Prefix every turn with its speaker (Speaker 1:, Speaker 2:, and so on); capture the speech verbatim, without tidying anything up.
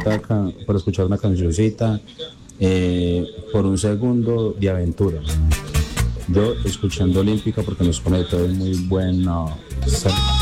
Speaker 1: ca- por escuchar una cancioncita, eh, por un segundo de aventura. Yo escuchando Olímpica porque nos pone todo muy bueno.